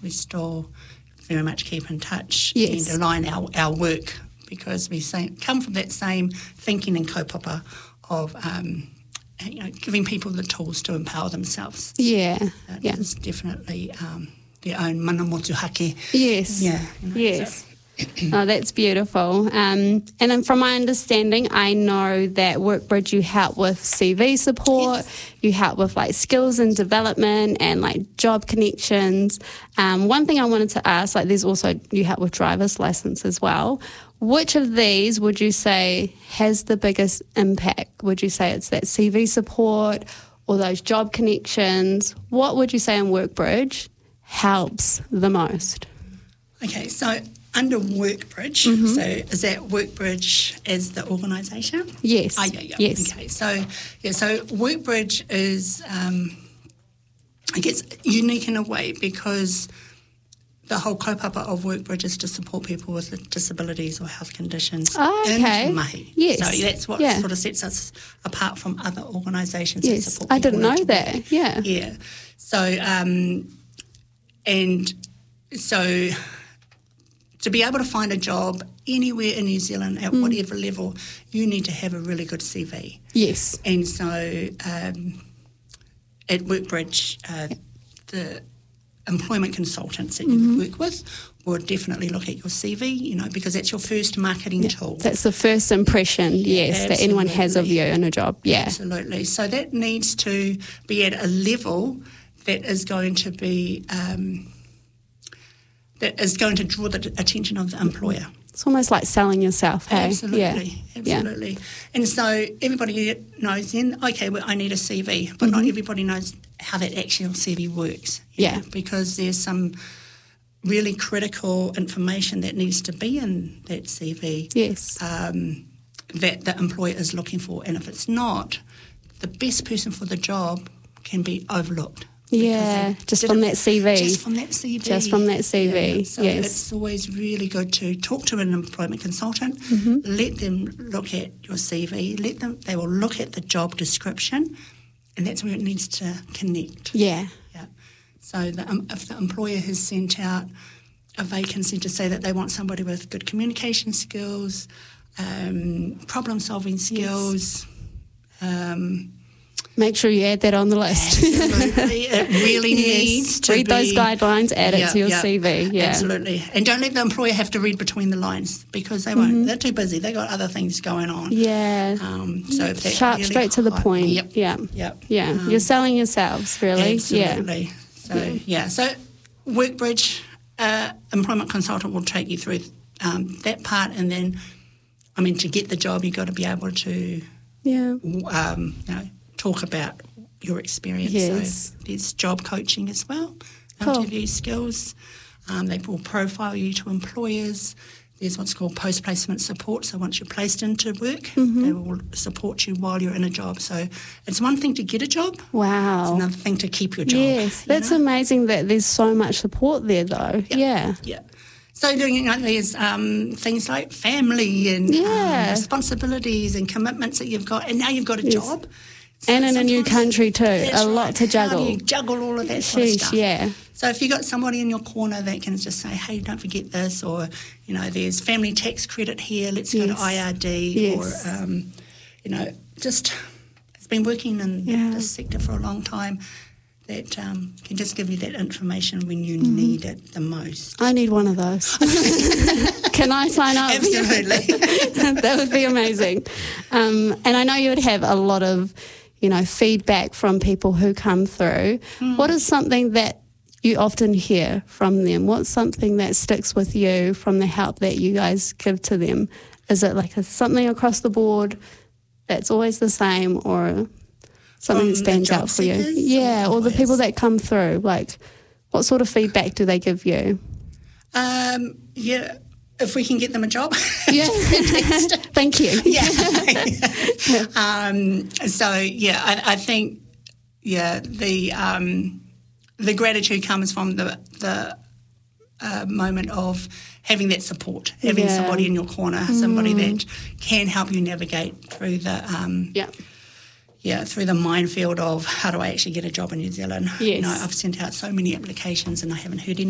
we still very much keep in touch Yes. and align our work, because we come from that same thinking and kaupapa of giving people the tools to empower themselves. Yeah. That is definitely their own mana motuhake. Yes. Yeah. Yes. So. Oh, that's beautiful. And then from my understanding, I know that WorkBridge, you help with CV support, Yes. you help with like skills and development and like job connections. One thing I wanted to ask, like there's also, you help with driver's license as well. Which of these would you say has the biggest impact? Would you say it's that CV support or those job connections? What would you say in WorkBridge helps the most? Okay, so under WorkBridge, so is that WorkBridge as the organisation? Yes. Yeah. Yes. Okay, so WorkBridge is, I guess, unique in a way because the whole kaupapa of WorkBridge is to support people with disabilities or health conditions okay. in Mahi. Yes. So that's what sort of sets us apart from other organisations that Yes, support I people. didn't know that. Yeah. Yeah. So, so to be able to find a job anywhere in New Zealand at whatever level, you need to have a really good CV. Yes. And so at WorkBridge, the employment consultants that you work with will definitely look at your CV, because that's your first marketing tool. That's the first impression, yes, that anyone has of you in a job. Yeah. Absolutely. So that needs to be at a level that is going to be that is going to draw the attention of the employer. It's almost like selling yourself, hey? Absolutely. Yeah. And so everybody knows then, okay, well, I need a CV, but not everybody knows how that actual CV works. Because there's some really critical information that needs to be in that CV. Yes. That the employer is looking for. And if it's not, the best person for the job can be overlooked. Yeah, just from that CV. Just from that CV. Just from that CV, Yeah. So yes. it's always really good to talk to an employment consultant, let them look at your CV, they will look at the job description, and that's where it needs to connect. Yeah. Yeah. So if the employer has sent out a vacancy to say that they want somebody with good communication skills, problem-solving skills, make sure you add that on the list. Absolutely. It really needs to read those guidelines, add it to your CV. Yeah. Absolutely. And don't let the employer have to read between the lines because they won't. They're too busy. They've got other things going on. Yeah. So if sharp, really straight to the point. Yep. Yeah. You're selling yourselves, really. Absolutely. So WorkBridge, employment consultant will take you through that part, and then, to get the job, you've got to be able to talk about your experience. Yes. So there's job coaching as well, Cool. interview skills. They will profile you to employers. There's what's called post-placement support. So once you're placed into work, they will support you while you're in a job. So it's one thing to get a job. Wow. It's another thing to keep your job. Yes, that's amazing that there's so much support there, though. Yeah. So doing there's things like family and responsibilities and commitments that you've got, and now you've got a job. So and in a new country too, a lot to juggle. How do you juggle all of that sort of stuff? Yeah. So if you've got somebody in your corner that can just say, hey, don't forget this, or, there's family tax credit here, let's go to IRD, or, just it's been working in this sector for a long time, that can just give you that information when you need it the most. I need one of those. Can I sign up? Absolutely. That would be amazing. And I know you would have a lot of, feedback from people who come through. What is something that you often hear from them? What's something that sticks with you from the help that you guys give to them? Is it like something across the board that's always the same, or something that stands out for you? Yeah, or the people that come through, like what sort of feedback do they give you? If we can get them a job. Yeah. Thank you. I think the gratitude comes from the moment of having that support, having somebody in your corner, somebody that can help you navigate through the through the minefield of how do I actually get a job in New Zealand. Yes. I've sent out so many applications and I haven't heard